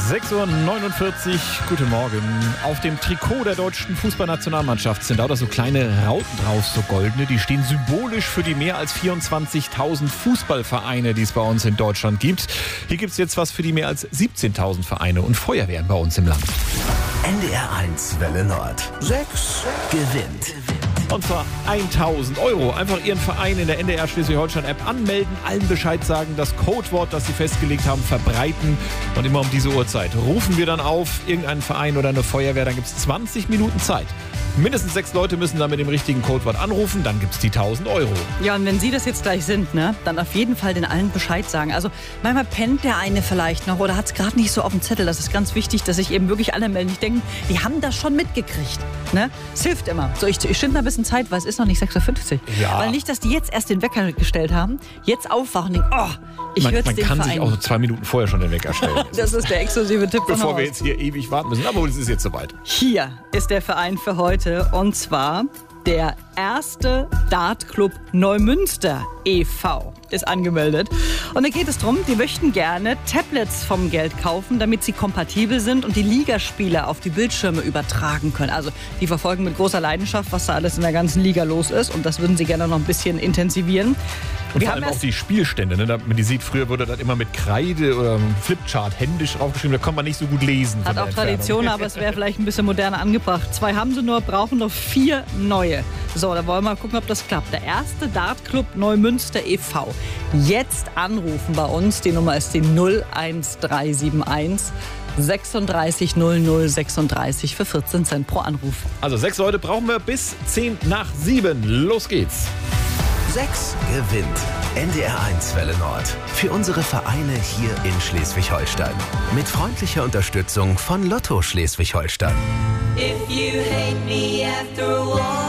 6:49 Uhr, guten Morgen. Auf dem Trikot der deutschen Fußballnationalmannschaft sind lauter so kleine Rauten drauf, so goldene. Die stehen symbolisch für die mehr als 24.000 Fußballvereine, die es bei uns in Deutschland gibt. Hier gibt es jetzt was für die mehr als 17.000 Vereine und Feuerwehren bei uns im Land. NDR 1 Welle Nord. 6 gewinnt. Und zwar 1.000 €. Einfach Ihren Verein in der NDR Schleswig-Holstein-App anmelden, allen Bescheid sagen, das Codewort, das Sie festgelegt haben, verbreiten. Und immer um diese Uhrzeit rufen wir dann auf irgendeinen Verein oder eine Feuerwehr. Dann gibt es 20 Minuten Zeit. Mindestens 6 Leute müssen dann mit dem richtigen Codewort anrufen, dann gibt es die 1.000 €. Ja, und wenn Sie das jetzt gleich sind, ne, dann auf jeden Fall den allen Bescheid sagen. Also manchmal pennt der eine vielleicht noch oder hat es gerade nicht so auf dem Zettel. Das ist ganz wichtig, dass sich eben wirklich alle melden. Ich denke, die haben das schon mitgekriegt. Ne? Es hilft immer. So, ich schind ein bisschen Zeit, weil es ist noch nicht 6:50 Uhr. Ja. Weil nicht, dass die jetzt erst den Wecker gestellt haben, jetzt aufwachen und denken, oh, ich höre jetzt Man den kann Verein. sich auch so 2 Minuten vorher schon den Wecker stellen. Das ist der exklusive Tipp von Bevor wir Horst. jetzt hier ewig warten müssen. Aber es ist jetzt soweit. Hier ist der Verein für heute und zwar der erste Dartclub Neumünster e.V. ist angemeldet. Und da geht es darum, die möchten gerne Tablets vom Geld kaufen, damit sie kompatibel sind und die Ligaspiele auf die Bildschirme übertragen können. Also die verfolgen mit großer Leidenschaft, was da alles in der ganzen Liga los ist und das würden sie gerne noch ein bisschen intensivieren. Und vor allem auch die Spielstände, ne? Damit man die sieht, früher wurde das immer mit Kreide oder einem Flipchart händisch draufgeschrieben, da konnte man nicht so gut lesen. Hat auch Tradition, aber es wäre vielleicht ein bisschen moderner angebracht. 2 haben sie nur, brauchen noch 4 neue. So, da wollen wir mal gucken, ob das klappt. Der erste Dartclub Neumünster e.V. Jetzt anrufen bei uns. Die Nummer ist die 01371 36 00 36 für 14 Cent pro Anruf. Also 6 Leute brauchen wir bis 7:10. Los geht's. 6 gewinnt. NDR 1 Welle Nord. Für unsere Vereine hier in Schleswig-Holstein. Mit freundlicher Unterstützung von Lotto Schleswig-Holstein. If you hate me after a while